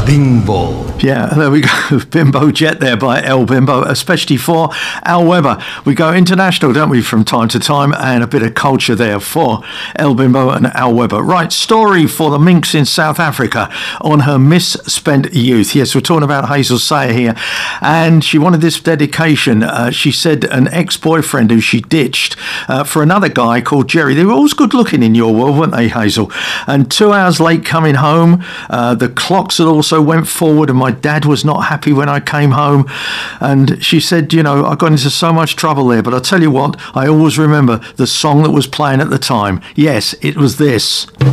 Bimbo. Yeah, there we go. Bimbo Jet there by El Bimbo, especially for Al Weber. We go international, don't we, from time to time, and a bit of culture there for El Bimbo and Al Weber. Right, story for the Minx in South Africa on her misspent youth. Yes, we're talking about Hazel Sayer here, and she wanted this dedication. She said an ex-boyfriend who she ditched for another guy called Jerry. They were always good looking in your world, weren't they, Hazel? And 2 hours late coming home, the clocks had also went forward, and my dad was not happy when I came home. And she said, you know, I got into so much trouble there, but I'll tell you what, I always remember the song that was playing at the time. Yes, it was this.